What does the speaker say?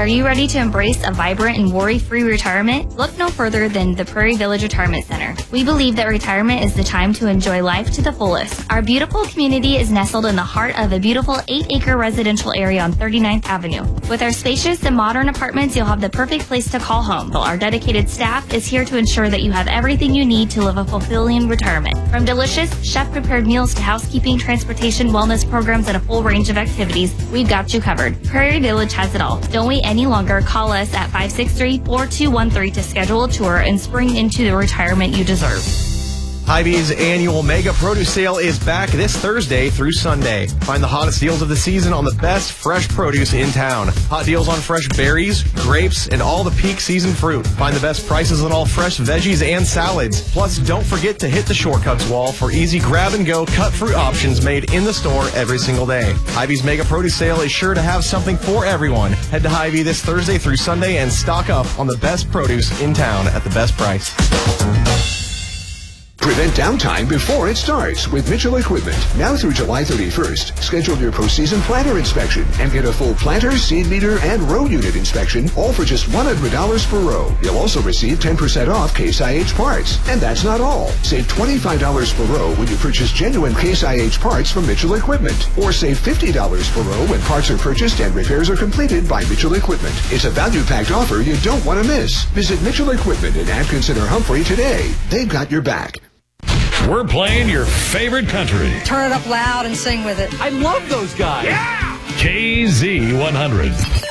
Are you ready to embrace a vibrant and worry-free retirement? Look no further than the Prairie Village Retirement Center. We believe that retirement is the time to enjoy life to the fullest. Our beautiful community is nestled in the heart of a beautiful 8-acre residential area on 39th Avenue. With our spacious and modern apartments, you'll have the perfect place to call home. Our dedicated staff is here to ensure that you have everything you need to live a fulfilling retirement. From delicious, chef-prepared meals to housekeeping, transportation, wellness programs, and a full range of activities, we've got you covered. Prairie Village has it all. Don't wait any longer. Call us at 563-4213 to schedule a tour and spring into the retirement you deserve. Hy-Vee's annual Mega Produce Sale is back this Thursday through Sunday. Find the hottest deals of the season on the best fresh produce in town. Hot deals on fresh berries, grapes, and all the peak season fruit. Find the best prices on all fresh veggies and salads. Plus, don't forget to hit the Shortcuts wall for easy grab-and-go cut fruit options made in the store every single day. Hy-Vee's Mega Produce Sale is sure to have something for everyone. Head to Hy-Vee this Thursday through Sunday and stock up on the best produce in town at the best price. Prevent downtime before it starts with Mitchell Equipment. Now through July 31st, schedule your postseason planter inspection and get a full planter, seed meter, and row unit inspection, all for just $100 per row. You'll also receive 10% off Case IH parts. And that's not all. Save $25 per row when you purchase genuine Case IH parts from Mitchell Equipment. Or save $50 per row when parts are purchased and repairs are completed by Mitchell Equipment. It's a value-packed offer you don't want to miss. Visit Mitchell Equipment in Atkinson or Humphrey today. They've got your back. We're playing your favorite country. Turn it up loud and sing with it. I love those guys. Yeah! KZ100.